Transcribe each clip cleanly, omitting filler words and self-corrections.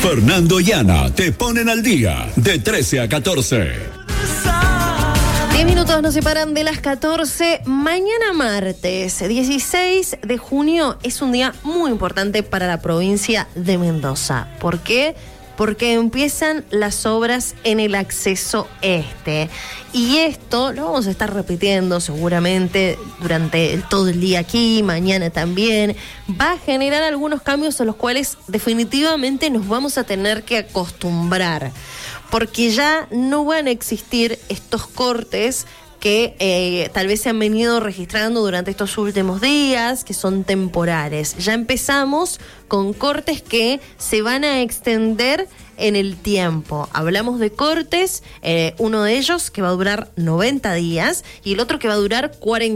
Fernando y Ana te ponen al día de 13 a 14. 10 minutos nos separan de las 14. Mañana martes 16 de junio es un día muy importante para la provincia de Mendoza. ¿Por qué? Porque empiezan las obras en el acceso este. Y esto lo vamos a estar repitiendo seguramente durante todo el día aquí, mañana también. Va a generar algunos cambios a los cuales definitivamente nos vamos a tener que acostumbrar. Porque ya no van a existir estos cortes que tal vez se han venido registrando durante estos últimos días, que son temporales. Ya empezamos con cortes que se van a extender en el tiempo. Hablamos de cortes, uno de ellos que va a durar 90 días y el otro que va a durar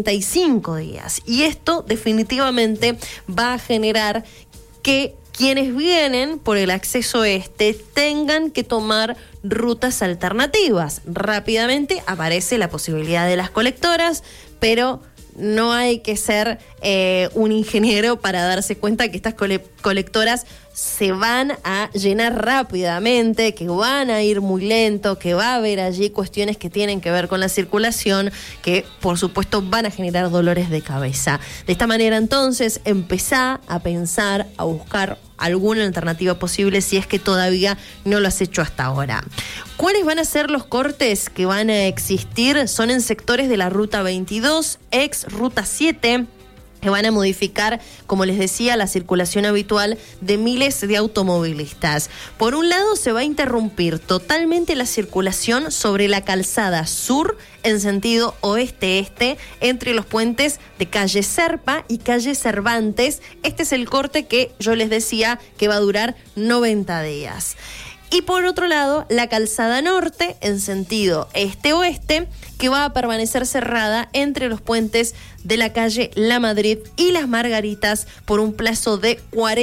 45 días. Y esto definitivamente va a generar que quienes vienen por el acceso este tengan que tomar rutas alternativas. Rápidamente aparece la posibilidad de las colectoras, pero no hay que ser un ingeniero para darse cuenta que estas colectoras se van a llenar rápidamente, que van a ir muy lento, que va a haber allí cuestiones que tienen que ver con la circulación, que por supuesto van a generar dolores de cabeza. De esta manera entonces empezá a pensar, a buscar alguna alternativa posible si es que todavía no lo has hecho hasta ahora. ¿Cuáles van a ser los cortes que van a existir? Son en sectores de la Ruta 22, ex Ruta 7, que van a modificar, como les decía, la circulación habitual de miles de automovilistas. Por un lado, se va a interrumpir totalmente la circulación sobre la calzada sur en sentido oeste-este entre los puentes de calle Serpa y calle Cervantes. Este es el corte que yo les decía que va a durar 90 días. Y por otro lado, la calzada norte en sentido este-oeste, que va a permanecer cerrada entre los puentes de la calle La Madrid y Las Margaritas por un plazo de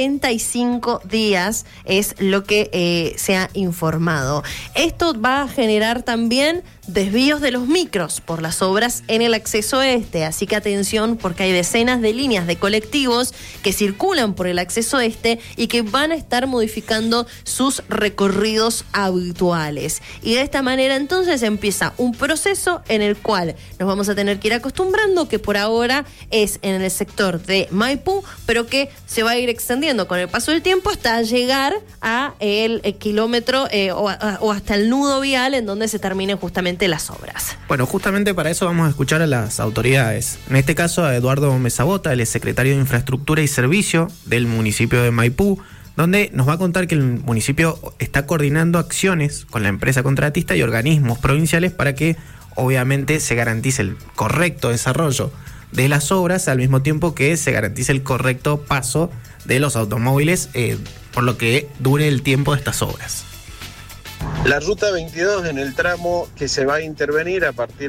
45 días, es lo que se ha informado. Esto va a generar también desvíos de los micros por las obras en el acceso este, así que atención porque hay decenas de líneas de colectivos que circulan por el acceso este y que van a estar modificando sus recorridos habituales. Y de esta manera entonces empieza un proceso en el cual nos vamos a tener que ir acostumbrando, que por ahora es en el sector de Maipú, pero que se va a ir extendiendo con el paso del tiempo hasta llegar a el kilómetro o hasta el nudo vial en donde se terminen justamente las obras. Bueno, justamente para eso vamos a escuchar a las autoridades. En este caso a Eduardo Mesabota, el secretario de Infraestructura y Servicio del municipio de Maipú, donde nos va a contar que el municipio está coordinando acciones con la empresa contratista y organismos provinciales para que obviamente se garantice el correcto desarrollo de las obras al mismo tiempo que se garantice el correcto paso de los automóviles por lo que dure el tiempo de estas obras. La ruta 22 en el tramo que se va a intervenir a partir